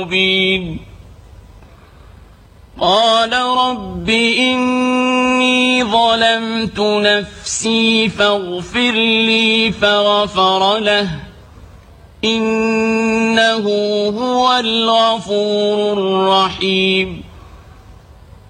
مبين قال رب إني ظلمت نفسي فاغفر لي فغفر له إنه هو الغفور الرحيم